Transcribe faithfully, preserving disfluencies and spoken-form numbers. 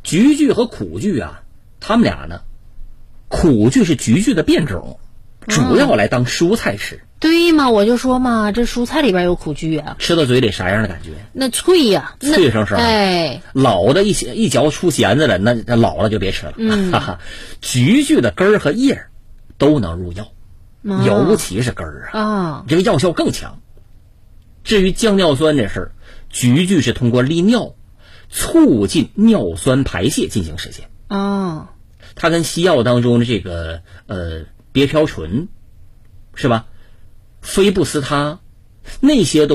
菊苣和苦苣啊，它们俩呢，苦苣是菊苣的变种，主要来当蔬菜吃。嗯、 对嘛，我就说嘛，这蔬菜里边有苦苣啊， 吃到嘴里啥样的感觉？ 那脆呀、啊， 脆生生。 哎， 老的一一嚼出弦子了，那那老了就别吃了。 嗯， 哈哈，菊苣的根儿和叶儿都能入药， 啊、 尤其是根儿啊， 啊， 这个药效更强。至于降尿酸这事儿，菊苣是通过利尿，促进尿酸排泄进行实现。 啊， 它跟西药当中的这个呃别嘌醇，是吧？非布司他那些都